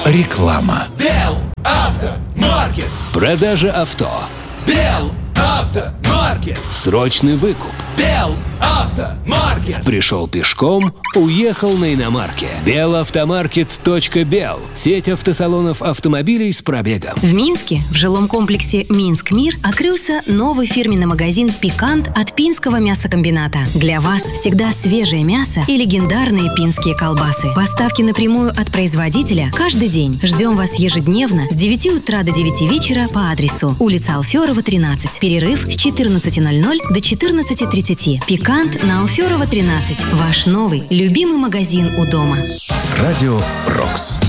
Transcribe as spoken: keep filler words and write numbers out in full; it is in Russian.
Реклама. Белавтомаркет. Продажа авто. Белавтомаркет. Срочный выкуп. Белавтомаркет. Пришел пешком, уехал на иномарке. Белавтомаркет точка бел. Сеть автосалонов автомобилей с пробегом. В Минске, в жилом комплексе «Минск-Мир» открылся новый фирменный магазин «Пикант» от Пинского мясокомбината. Для вас всегда свежее мясо и легендарные пинские колбасы. Поставки напрямую от производителя каждый день. Ждем вас ежедневно с девяти утра до девяти вечера по адресу улица Алферова, тринадцать. Перерыв с четырнадцати ноль-ноль до четырнадцати тридцати. «Пикант» на Алферова, тринадцать. Ваш новый, любимый магазин у дома. Радио «Рокс».